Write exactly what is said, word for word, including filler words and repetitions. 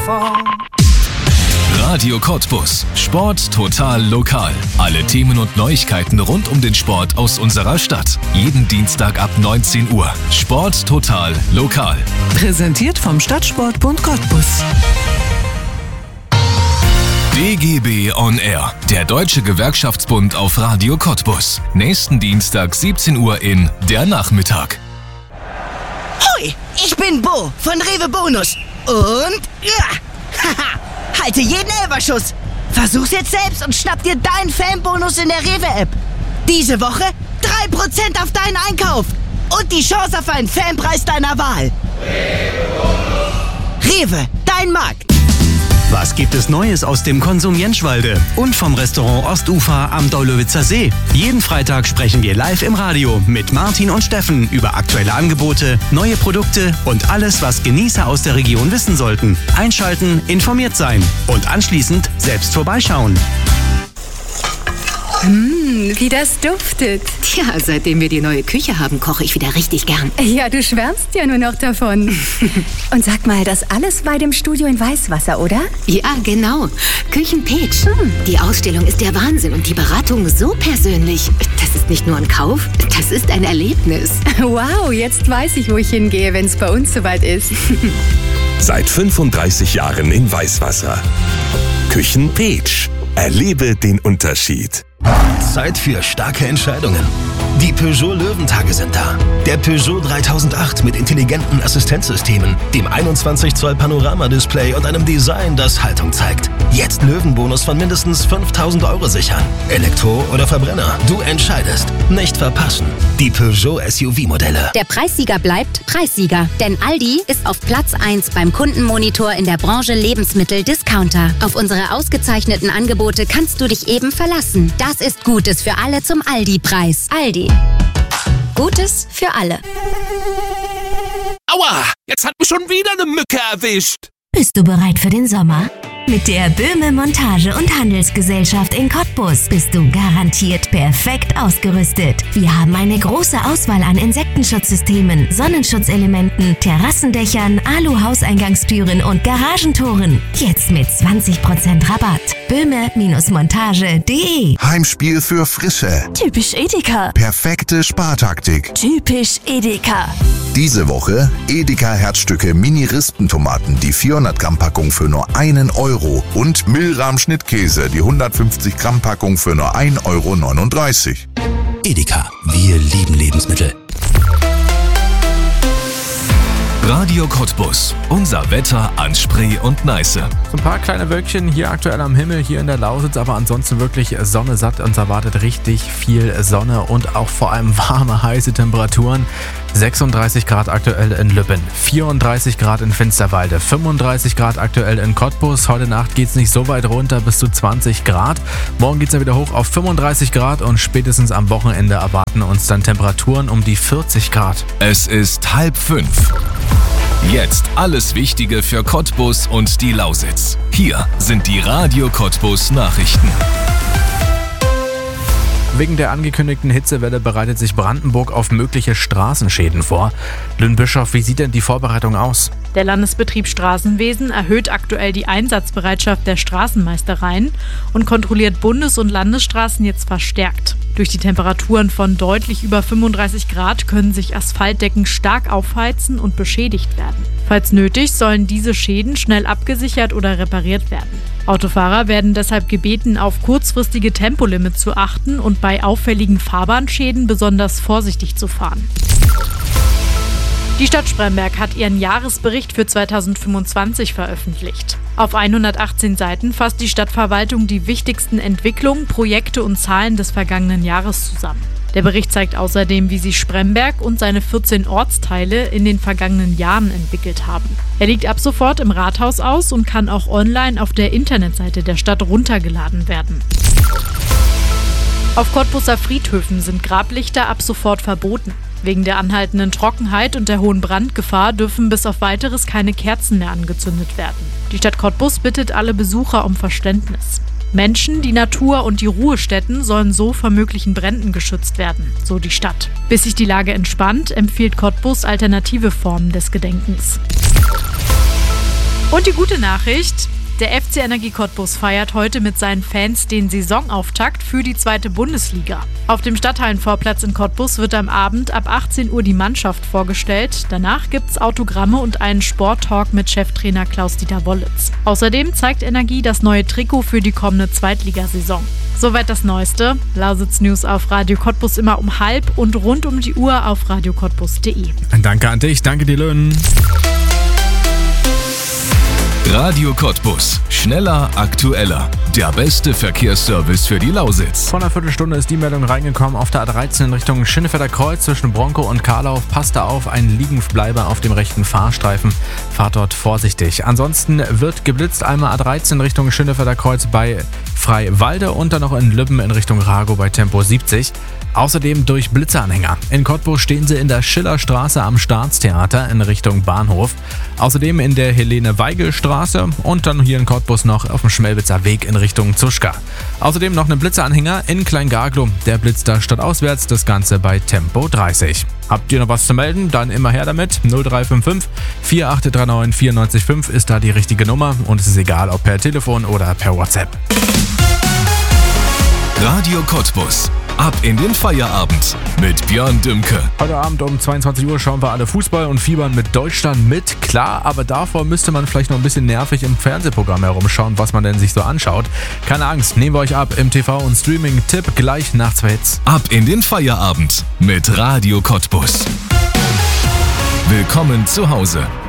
Radio Cottbus. Sport total lokal. Alle Themen und Neuigkeiten rund um den Sport aus unserer Stadt. Jeden Dienstag ab neunzehn Uhr. Sport total lokal. Präsentiert vom Stadtsportbund Cottbus. D G B on Air. Der Deutsche Gewerkschaftsbund auf Radio Cottbus. Nächsten Dienstag siebzehn Uhr in Der Nachmittag. Hoi, ich bin Bo von Rewe Bonus. Und ja, haha, halte jeden Elferschuss. Versuch's jetzt selbst und schnapp dir deinen Fanbonus in der Rewe-App. Diese Woche drei Prozent auf deinen Einkauf und die Chance auf einen Fanpreis deiner Wahl. Rewe, dein Markt. Was gibt es Neues aus dem Konsum Jenschwalde und vom Restaurant Ostufer am Daulowitzer See? Jeden Freitag sprechen wir live im Radio mit Martin und Steffen über aktuelle Angebote, neue Produkte und alles, was Genießer aus der Region wissen sollten. Einschalten, informiert sein und anschließend selbst vorbeischauen. Mmh, wie das duftet. Tja, seitdem wir die neue Küche haben, koche ich wieder richtig gern. Ja, du schwärmst ja nur noch davon. Und sag mal, das alles bei dem Studio in Weißwasser, oder? Ja, genau. Küchenpeach. Hm. Die Ausstellung ist der Wahnsinn und die Beratung so persönlich. Das ist nicht nur ein Kauf, das ist ein Erlebnis. Wow, jetzt weiß ich, wo ich hingehe, wenn es bei uns soweit ist. Seit fünfunddreißig Jahren in Weißwasser. Küchenpeach. Erlebe den Unterschied. Zeit für starke Entscheidungen. Die Peugeot Löwentage sind da. Der Peugeot dreitausendacht mit intelligenten Assistenzsystemen, dem einundzwanzig Zoll Panoramadisplay und einem Design, das Haltung zeigt. Jetzt Löwenbonus von mindestens fünftausend Euro sichern. Elektro oder Verbrenner, du entscheidest. Nicht verpassen. Die Peugeot S U V-Modelle. Der Preissieger bleibt Preissieger. Denn Aldi ist auf Platz eins beim Kundenmonitor in der Branche Lebensmittel-Discounter. Auf unsere ausgezeichneten Angebote kannst du dich eben verlassen. Das ist Gutes für alle zum Aldi-Preis. Aldi. Gutes für alle. Aua! Jetzt hat mich schon wieder eine Mücke erwischt. Bist du bereit für den Sommer? Mit der Böhme Montage- und Handelsgesellschaft in Cottbus bist du garantiert perfekt ausgerüstet. Wir haben eine große Auswahl an Insektenschutzsystemen, Sonnenschutzelementen, Terrassendächern, Alu-Hauseingangstüren und Garagentoren. Jetzt mit zwanzig Prozent Rabatt. böhme Montage punkt de. Heimspiel für Frische. Typisch Edeka. Perfekte Spartaktik. Typisch Edeka. Diese Woche Edeka Herzstücke Mini-Rispentomaten, die vierhundert Gramm Packung für nur einen Euro und Milram Schnittkäse, die hundertfünfzig Gramm Packung für nur ein Euro neununddreißig. Edeka, wir lieben Lebensmittel. Radio Cottbus. Unser Wetter an Spree und Neiße. So ein paar kleine Wölkchen hier aktuell am Himmel, hier in der Lausitz, aber ansonsten wirklich Sonne satt. Uns erwartet richtig viel Sonne und auch vor allem warme, heiße Temperaturen. sechsunddreißig Grad aktuell in Lübben, vierunddreißig Grad in Finsterwalde, fünfunddreißig Grad aktuell in Cottbus. Heute Nacht geht's nicht so weit runter, bis zu zwanzig Grad. Morgen geht's dann wieder hoch auf fünfunddreißig Grad und spätestens am Wochenende erwarten uns dann Temperaturen um die vierzig Grad. Es ist halb fünf. Jetzt alles Wichtige für Cottbus und die Lausitz. Hier sind die Radio Cottbus Nachrichten. Wegen der angekündigten Hitzewelle bereitet sich Brandenburg auf mögliche Straßenschäden vor. Lynn Bischoff, wie sieht denn die Vorbereitung aus? Der Landesbetrieb Straßenwesen erhöht aktuell die Einsatzbereitschaft der Straßenmeistereien und kontrolliert Bundes- und Landesstraßen jetzt verstärkt. Durch die Temperaturen von deutlich über fünfunddreißig Grad können sich Asphaltdecken stark aufheizen und beschädigt werden. Falls nötig, sollen diese Schäden schnell abgesichert oder repariert werden. Autofahrer werden deshalb gebeten, auf kurzfristige Tempolimits zu achten und bei auffälligen Fahrbahnschäden besonders vorsichtig zu fahren. Die Stadt Spremberg hat ihren Jahresbericht für zweitausendfünfundzwanzig veröffentlicht. Auf hundertachtzehn Seiten fasst die Stadtverwaltung die wichtigsten Entwicklungen, Projekte und Zahlen des vergangenen Jahres zusammen. Der Bericht zeigt außerdem, wie sich Spremberg und seine vierzehn Ortsteile in den vergangenen Jahren entwickelt haben. Er liegt ab sofort im Rathaus aus und kann auch online auf der Internetseite der Stadt runtergeladen werden. Auf Cottbuser Friedhöfen sind Grablichter ab sofort verboten. Wegen der anhaltenden Trockenheit und der hohen Brandgefahr dürfen bis auf Weiteres keine Kerzen mehr angezündet werden. Die Stadt Cottbus bittet alle Besucher um Verständnis. Menschen, die Natur und die Ruhestätten sollen so vor möglichen Bränden geschützt werden, so die Stadt. Bis sich die Lage entspannt, empfiehlt Cottbus alternative Formen des Gedenkens. Und die gute Nachricht: Der F C Energie Cottbus feiert heute mit seinen Fans den Saisonauftakt für die zweite Bundesliga. Auf dem Stadthallenvorplatz in Cottbus wird am Abend ab achtzehn Uhr die Mannschaft vorgestellt. Danach gibt's Autogramme und einen Sporttalk mit Cheftrainer Klaus-Dieter Wollitz. Außerdem zeigt Energie das neue Trikot für die kommende Zweitligasaison. Soweit das Neueste. Lausitz News auf Radio Cottbus immer um halb und rund um die Uhr auf radio cottbus punkt de. Danke an dich, danke dir, Löhnen. Radio Cottbus. Schneller, aktueller. Der beste Verkehrsservice für die Lausitz. Vor einer Viertelstunde ist die Meldung reingekommen auf der A dreizehn in Richtung Schinnefelder Kreuz zwischen Bronco und Karlauf. Passt da auf, ein Liegenbleiber auf dem rechten Fahrstreifen. Fahrt dort vorsichtig. Ansonsten wird geblitzt einmal A dreizehn in Richtung Schinnefelder Kreuz bei Freiwalde und dann noch in Lübben in Richtung Rago bei Tempo siebzig. Außerdem durch Blitzeanhänger. In Cottbus stehen sie in der Schillerstraße am Staatstheater in Richtung Bahnhof. Außerdem in der Helene-Weigel-Straße und dann hier in Cottbus noch auf dem Schmelwitzer Weg in Richtung Zuschka. Außerdem noch einen Blitzeanhänger in Kleingarglow. Der blitzt da stadtauswärts, das Ganze bei Tempo dreißig. Habt ihr noch was zu melden? Dann immer her damit. null drei fünf fünf vier acht drei neun vier neun fünf ist da die richtige Nummer und es ist egal, ob per Telefon oder per WhatsApp. Radio Cottbus. Ab in den Feierabend mit Björn Dümke. Heute Abend um zweiundzwanzig Uhr schauen wir alle Fußball und fiebern mit Deutschland mit. Klar, aber davor müsste man vielleicht noch ein bisschen nervig im Fernsehprogramm herumschauen, was man denn sich so anschaut. Keine Angst, nehmen wir euch ab im T V und Streaming-Tipp gleich nach zwei Hits. Ab in den Feierabend mit Radio Cottbus. Willkommen zu Hause.